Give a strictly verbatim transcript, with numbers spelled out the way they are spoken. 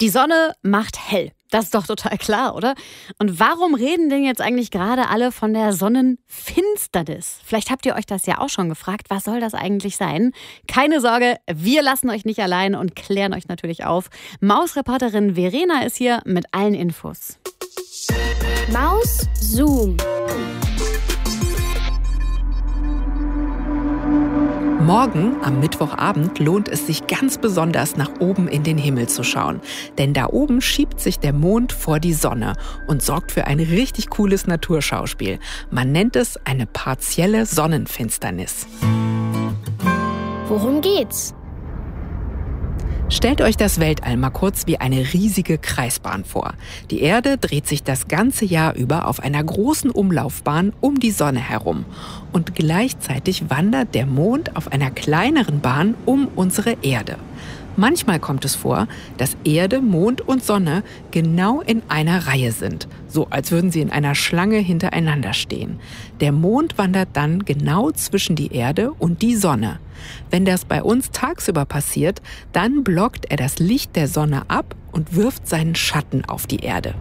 Die Sonne macht hell. Das ist doch total klar, oder? Und warum reden denn jetzt eigentlich gerade alle von der Sonnenfinsternis? Vielleicht habt ihr euch das ja auch schon gefragt. Was soll das eigentlich sein? Keine Sorge, wir lassen euch nicht allein und klären euch natürlich auf. Maus-Reporterin Verena ist hier mit allen Infos. Maus Zoom. Morgen, am Mittwochabend, lohnt es sich ganz besonders, nach oben in den Himmel zu schauen. Denn da oben schiebt sich der Mond vor die Sonne und sorgt für ein richtig cooles Naturschauspiel. Man nennt es eine partielle Sonnenfinsternis. Worum geht's? Stellt euch das Weltall mal kurz wie eine riesige Kreisbahn vor. Die Erde dreht sich das ganze Jahr über auf einer großen Umlaufbahn um die Sonne herum. Und gleichzeitig wandert der Mond auf einer kleineren Bahn um unsere Erde. Manchmal kommt es vor, dass Erde, Mond und Sonne genau in einer Reihe sind, so als würden sie in einer Schlange hintereinander stehen. Der Mond wandert dann genau zwischen die Erde und die Sonne. Wenn das bei uns tagsüber passiert, dann blockt er das Licht der Sonne ab und wirft seinen Schatten auf die Erde.